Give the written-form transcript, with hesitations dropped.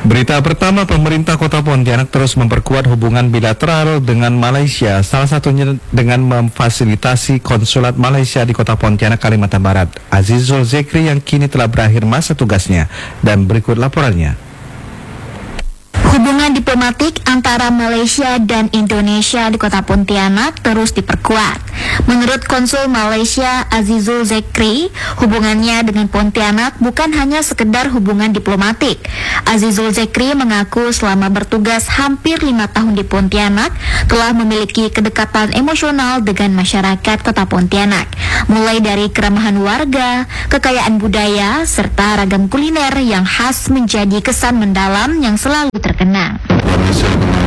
Berita pertama, pemerintah Kota Pontianak terus memperkuat hubungan bilateral dengan Malaysia, salah satunya dengan memfasilitasi konsulat Malaysia di Kota Pontianak, Kalimantan Barat. Azizul Zekri yang kini telah berakhir masa tugasnya, dan berikut laporannya. Hubungan diplomatik antara Malaysia dan Indonesia di Kota Pontianak terus diperkuat. Menurut Konsul Malaysia Azizul Zekri, hubungannya dengan Pontianak bukan hanya sekedar hubungan diplomatik. Azizul Zekri mengaku selama bertugas hampir 5 tahun di Pontianak telah memiliki kedekatan emosional dengan masyarakat Kota Pontianak, mulai dari keramahan warga, kekayaan budaya, serta ragam kuliner yang khas menjadi kesan mendalam yang selalu terkenang. Malaysia